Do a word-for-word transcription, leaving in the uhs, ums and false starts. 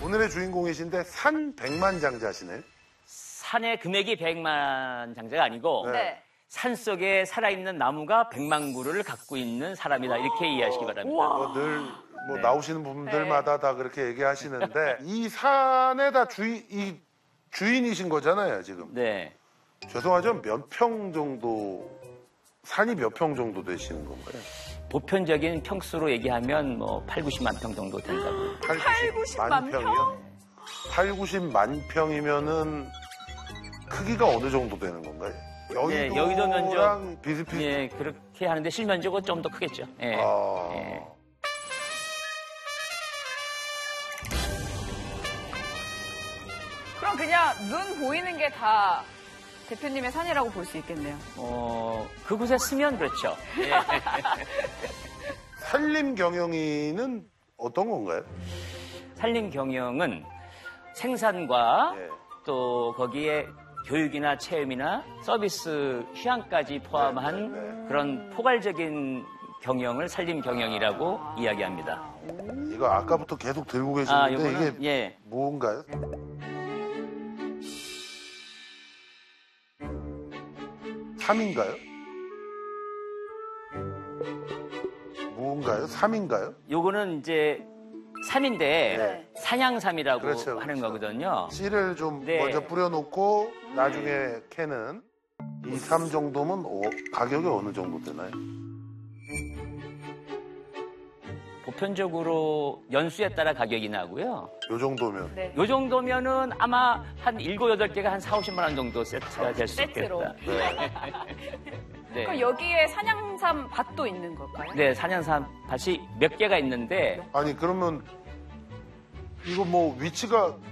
오늘의 주인공이신데 산 백만장자시네. 산의 금액이 백만 장자가 아니고 네. 산 속에 살아있는 나무가 백만 그루를 갖고 있는 사람이다. 이렇게 이해하시기 바랍니다. 뭐 늘 뭐 네. 나오시는 분들마다 다 그렇게 얘기하시는데 이 산에 다 주인 이 주인이신 거잖아요 지금. 네. 죄송하지만 몇 평 정도 산이 몇 평 정도 되시는 건가요? 보편적인 평수로 얘기하면 뭐 팔, 구십만 평 정도 된다고. 팔, 구십만 평? 팔, 구십만 평이면은 크기가 어느 정도 되는 건가요? 여의도랑 네, 여의도 면적 비슷비슷. 예, 그렇게 하는데 실면적은 좀 더 크겠죠. 예. 아... 예. 그럼 그냥 눈 보이는 게 다 대표님의 산이라고 볼 수 있겠네요. 어, 그곳에 쓰면 그렇죠. 예. 산림 경영인은 어떤 건가요? 산림 경영은 생산과 예. 또 거기에 교육이나 체험이나 서비스 휴양까지 포함한 네, 네, 네. 그런 포괄적인 경영을 산림 경영이라고 아. 이야기합니다. 이거 아까부터 계속 들고 아, 계시는데 요거는 이게 예. 뭔가요? 삼인가요? 뭔가요? 삼인가요? 요거는 이제 삼인데 네. 산양삼이라고 그렇죠, 하는 그렇죠. 거거든요. 씨를 좀 네. 먼저 뿌려놓고 나중에 캐는 이, 삼 정도면 어, 가격이 어느 정도 되나요? 보편적으로 연수에 따라 가격이 나고요. 요 정도면. 네. 요 정도면은 아마 한 일곱, 여덟 개가 한 사오십만 원 정도 세트가 될 수 세트로. 있겠다. 네. 그럼 여기에 산양삼 밭도 있는 걸까요? 네, 산양삼 밭이 몇 개가 있는데 아니 그러면 이거 뭐 위치가